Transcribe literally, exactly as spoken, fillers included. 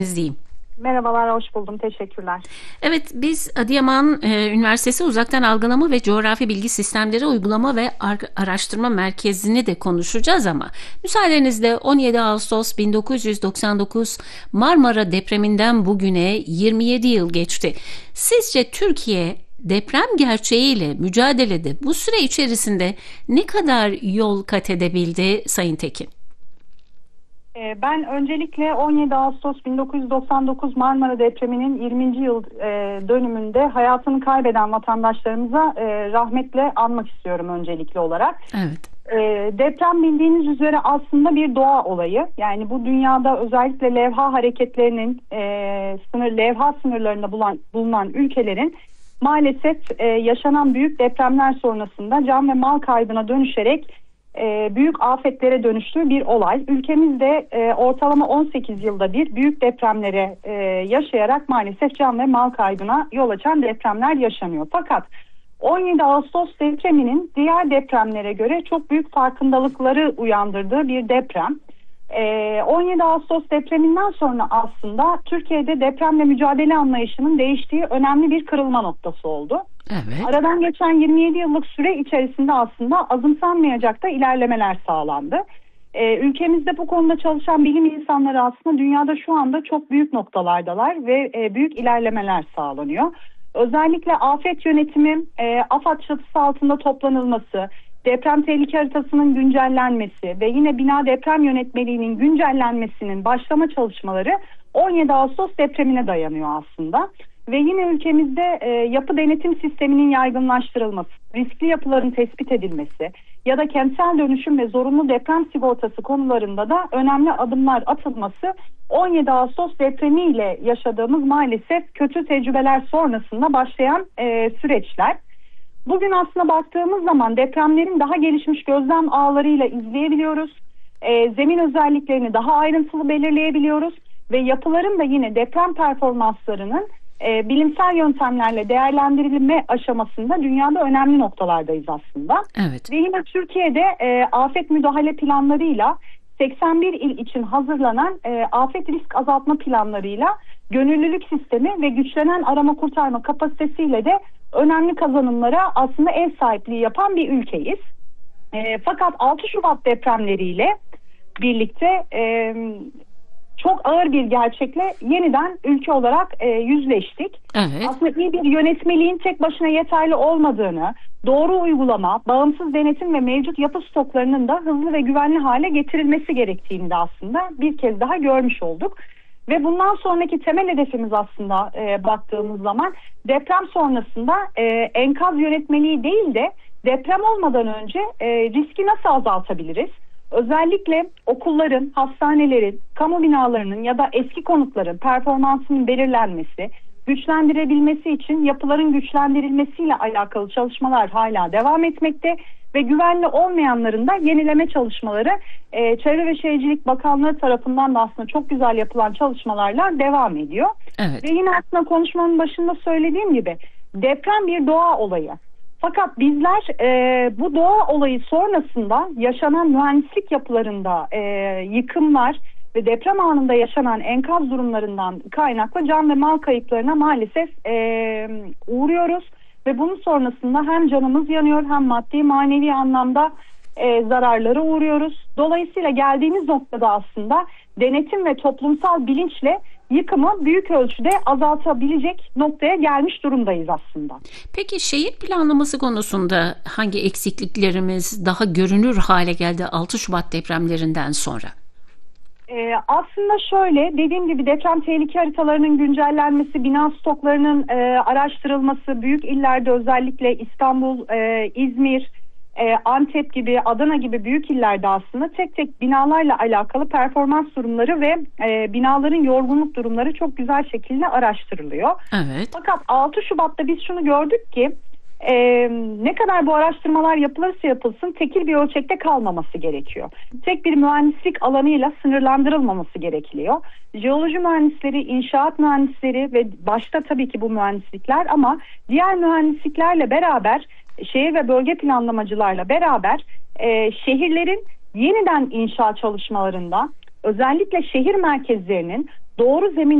Diyeyim. Merhabalar, hoş buldum. Teşekkürler. Evet, biz Adıyaman e, Üniversitesi Uzaktan Algılama ve Coğrafi Bilgi Sistemleri Uygulama ve Ar- Araştırma Merkezi'ni de konuşacağız ama müsaadenizle on yedi Ağustos bin dokuz yüz doksan dokuz Marmara depreminden bugüne yirmi yedi yıl geçti. Sizce Türkiye deprem gerçeğiyle mücadelede bu süre içerisinde ne kadar yol kat edebildi Sayın Tekin? Ben öncelikle on yedi Ağustos bin dokuz yüz doksan dokuz Marmara depreminin yirminci yıl dönümünde hayatını kaybeden vatandaşlarımıza rahmetle anmak istiyorum öncelikli olarak. Evet. Deprem bildiğiniz üzere aslında bir doğa olayı. Yani bu dünyada özellikle levha hareketlerinin sınır levha sınırlarında bulunan, bulunan ülkelerin maalesef yaşanan büyük depremler sonrasında can ve mal kaybına dönüşerek E, büyük afetlere dönüştüğü bir olay. Ülkemizde e, ortalama on sekiz yılda bir büyük depremlere e, yaşayarak maalesef can ve mal kaybına yol açan depremler yaşanıyor. Fakat on yedi Ağustos depreminin diğer depremlere göre çok büyük farkındalıkları uyandırdığı bir deprem. E, on yedi Ağustos depreminden sonra aslında Türkiye'de depremle mücadele anlayışının değiştiği önemli bir kırılma noktası oldu. Evet. Aradan geçen yirmi yedi yıllık süre içerisinde aslında azımsanmayacak da ilerlemeler sağlandı. Ee, ülkemizde bu konuda çalışan bilim insanları aslında dünyada şu anda çok büyük noktalardalar ve e, büyük ilerlemeler sağlanıyor. Özellikle afet yönetimi, e, AFAD çatısı altında toplanılması, deprem tehlike haritasının güncellenmesi ve yine bina deprem yönetmeliğinin güncellenmesinin başlama çalışmaları on yedi Ağustos depremine dayanıyor aslında. Ve yine ülkemizde e, yapı denetim sisteminin yaygınlaştırılması, riskli yapıların tespit edilmesi ya da kentsel dönüşüm ve zorunlu deprem sigortası konularında da önemli adımlar atılması on yedi Ağustos depremiyle yaşadığımız maalesef kötü tecrübeler sonrasında başlayan e, süreçler. Bugün aslında baktığımız zaman depremlerin daha gelişmiş gözlem ağlarıyla izleyebiliyoruz. E, zemin özelliklerini daha ayrıntılı belirleyebiliyoruz ve yapıların da yine deprem performanslarının E, bilimsel yöntemlerle değerlendirilme aşamasında dünyada önemli noktalardayız aslında. Evet. Ve yine Türkiye'de e, afet müdahale planlarıyla seksen bir il için hazırlanan e, afet risk azaltma planlarıyla gönüllülük sistemi ve güçlenen arama kurtarma kapasitesiyle de önemli kazanımlara aslında ev sahipliği yapan bir ülkeyiz. E, fakat altı Şubat depremleriyle birlikte e, çok ağır bir gerçekle yeniden ülke olarak e, yüzleştik. Evet. Aslında iyi bir yönetmeliğin tek başına yeterli olmadığını, doğru uygulama, bağımsız denetim ve mevcut yapı stoklarının da hızlı ve güvenli hale getirilmesi gerektiğini de aslında bir kez daha görmüş olduk. Ve bundan sonraki temel hedefimiz aslında e, baktığımız zaman deprem sonrasında e, enkaz yönetmeliği değil de deprem olmadan önce e, riski nasıl azaltabiliriz? Özellikle okulların, hastanelerin, kamu binalarının ya da eski konutların performansının belirlenmesi, güçlendirebilmesi için yapıların güçlendirilmesiyle alakalı çalışmalar hala devam etmekte ve güvenli olmayanların da yenileme çalışmaları e, Çevre ve Şehircilik Bakanlığı tarafından da aslında çok güzel yapılan çalışmalarla devam ediyor. Evet. Ve yine aslında konuşmanın başında söylediğim gibi deprem bir doğa olayı. Fakat bizler e, bu doğa olayı sonrasında yaşanan mühendislik yapılarında e, yıkımlar ve deprem anında yaşanan enkaz durumlarından kaynaklı can ve mal kayıplarına maalesef e, uğruyoruz. Ve bunun sonrasında hem canımız yanıyor hem maddi manevi anlamda e, zararlara uğruyoruz. Dolayısıyla geldiğimiz noktada aslında denetim ve toplumsal bilinçle yıkımı büyük ölçüde azaltabilecek noktaya gelmiş durumdayız aslında. Peki şehir planlaması konusunda hangi eksikliklerimiz daha görünür hale geldi altı Şubat depremlerinden sonra? Ee, aslında şöyle, dediğim gibi deprem tehlike haritalarının güncellenmesi, bina stoklarının e, araştırılması, büyük illerde özellikle İstanbul, e, İzmir, e, Antep gibi, Adana gibi büyük illerde aslında tek tek binalarla alakalı performans durumları ve e, binaların yorgunluk durumları çok güzel şekilde araştırılıyor. Evet. Fakat altı Şubat'ta biz şunu gördük ki e, ne kadar bu araştırmalar yapılırsa yapılsın tekil bir ölçekte kalmaması gerekiyor. Tek bir mühendislik alanıyla sınırlandırılmaması gerekiyor. Jeoloji mühendisleri, inşaat mühendisleri ve başta tabii ki bu mühendislikler ama diğer mühendisliklerle beraber şehir ve bölge planlamacılarla beraber e, şehirlerin yeniden inşa çalışmalarında özellikle şehir merkezlerinin doğru zemin